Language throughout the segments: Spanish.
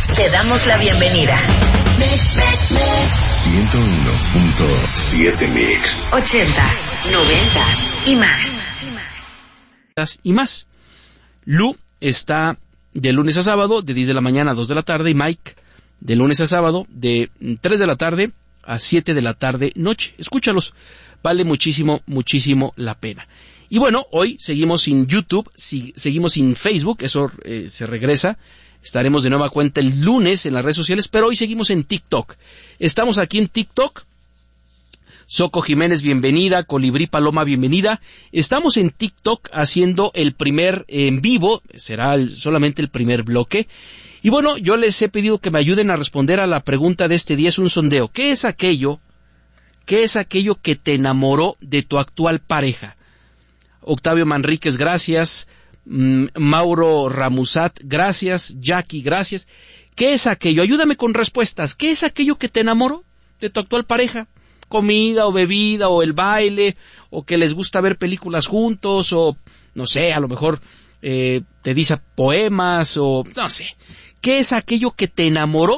Te damos la bienvenida. 101.7 Mix. 80s, 90s y más. Y más. Lu está de lunes a sábado, de 10 de la mañana a 2 de la tarde, y Mike de lunes a sábado, de 3 de la tarde a 7 de la tarde noche. Escúchalos, vale muchísimo, muchísimo la pena. Y bueno, hoy seguimos sin YouTube, seguimos sin Facebook, eso se regresa. Estaremos de nueva cuenta el lunes en las redes sociales, pero hoy seguimos en TikTok. Estamos aquí en TikTok. Soco Jiménez, bienvenida. Colibrí Paloma, bienvenida. Estamos en TikTok haciendo el primer en vivo, será solamente el primer bloque. Y bueno, yo les he pedido que me ayuden a responder a la pregunta de este día, es un sondeo. ¿Qué es aquello que te enamoró de tu actual pareja? Octavio Manríquez, gracias. Mauro Ramusat, gracias. Jackie, gracias. ¿Qué es aquello? Ayúdame con respuestas. ¿Qué es aquello que te enamoró de tu actual pareja? Comida o bebida o el baile, o que les gusta ver películas juntos, o no sé, a lo mejor te dice poemas, o no sé. ¿Qué es aquello que te enamoró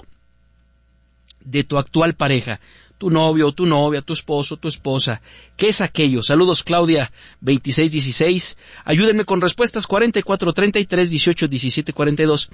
de tu actual pareja? Tu novio, tu novia, tu esposo, tu esposa. ¿Qué es aquello? Saludos, Claudia, 2616. Ayúdenme con respuestas, 4433 18 17 42.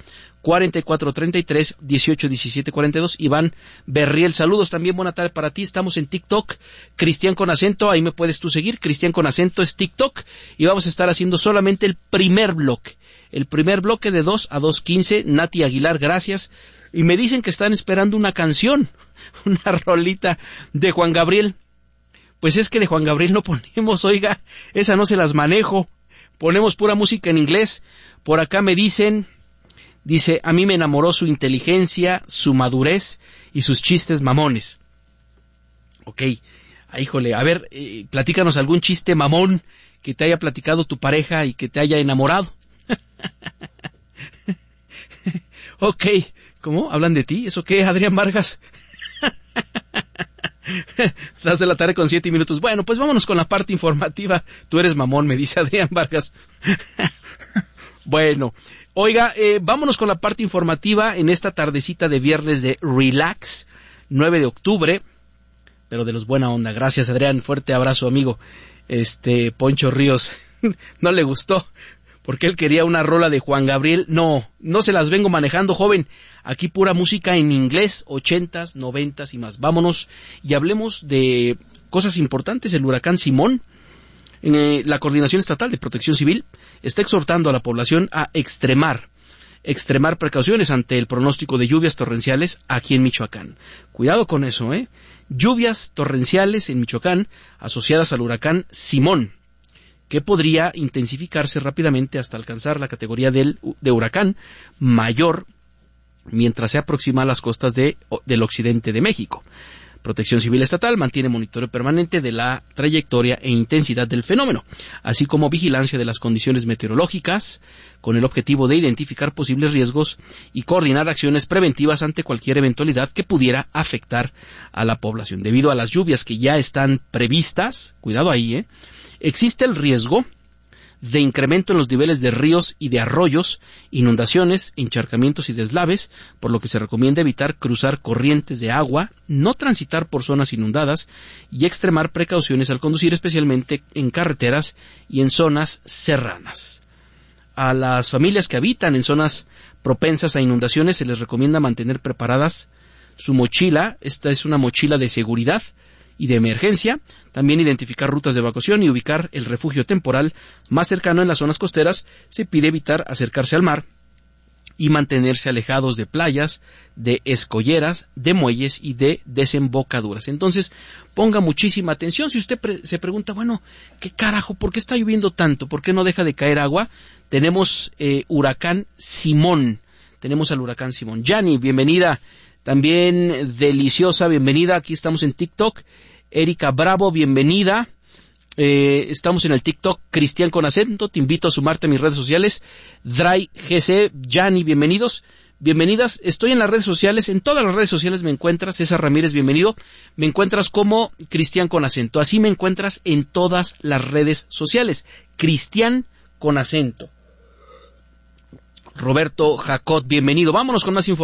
4433 18 17 42. Iván Berriel, saludos también, buena tarde para ti. Estamos en TikTok. Cristian con acento, ahí me puedes tú seguir. Cristian con acento es TikTok. Y vamos a estar haciendo solamente el primer bloque. El primer bloque de 2 a 2:15. Nati Aguilar, gracias. Y me dicen que están esperando una canción, una rolita de Juan Gabriel. Pues es que de Juan Gabriel no ponemos, oiga, esa no se las manejo. Ponemos pura música en inglés. Por acá me dice, a mí me enamoró su inteligencia, su madurez y sus chistes mamones. Ok, híjole, a ver, platícanos algún chiste mamón que te haya platicado tu pareja y que te haya enamorado. Ok, ¿cómo? ¿Hablan de ti? ¿Eso qué, Adrián Vargas? Las de la tarde con 7 minutos. Bueno, pues vámonos con la parte informativa. Tú eres mamón, me dice Adrián Vargas. Bueno, oiga, vámonos con la parte informativa en esta tardecita de viernes de Relax, 9 de octubre, pero de los buena onda. Gracias, Adrián, fuerte abrazo, amigo. Poncho Ríos, no le gustó, porque él quería una rola de Juan Gabriel. No se las vengo manejando, joven. Aquí pura música en inglés, 80s, 90s y más. Vámonos y hablemos de cosas importantes. El huracán Simón, la Coordinación Estatal de Protección Civil está exhortando a la población a extremar precauciones ante el pronóstico de lluvias torrenciales aquí en Michoacán. Cuidado con eso, lluvias torrenciales en Michoacán asociadas al huracán Simón, que podría intensificarse rápidamente hasta alcanzar la categoría de huracán mayor mientras se aproxima a las costas del occidente de México. Protección Civil Estatal mantiene monitoreo permanente de la trayectoria e intensidad del fenómeno, así como vigilancia de las condiciones meteorológicas, con el objetivo de identificar posibles riesgos y coordinar acciones preventivas ante cualquier eventualidad que pudiera afectar a la población. Debido a las lluvias que ya están previstas, cuidado ahí, existe el riesgo de incremento en los niveles de ríos y de arroyos, inundaciones, encharcamientos y deslaves, por lo que se recomienda evitar cruzar corrientes de agua, no transitar por zonas inundadas y extremar precauciones al conducir, especialmente en carreteras y en zonas serranas. A las familias que habitan en zonas propensas a inundaciones se les recomienda mantener preparadas su mochila. Esta es una mochila de seguridad y de emergencia, también identificar rutas de evacuación y ubicar el refugio temporal más cercano en las zonas costeras. Se pide evitar acercarse al mar y mantenerse alejados de playas, de escolleras, de muelles y de desembocaduras. Entonces, ponga muchísima atención. Si usted se pregunta, bueno, ¿qué carajo? ¿Por qué está lloviendo tanto? ¿Por qué no deja de caer agua? Tenemos huracán Simón. Tenemos al huracán Simón. Yani, bienvenida. También Deliciosa, bienvenida. Aquí estamos en TikTok. Erika Bravo, bienvenida. Estamos en el TikTok Cristian con acento. Te invito a sumarte a mis redes sociales. Dry GC, Yani, bienvenidos. Bienvenidas. Estoy en las redes sociales. En todas las redes sociales me encuentras. César Ramírez, bienvenido. Me encuentras como Cristian con acento. Así me encuentras en todas las redes sociales. Cristian con acento. Roberto Jacot, bienvenido. Vámonos con más información.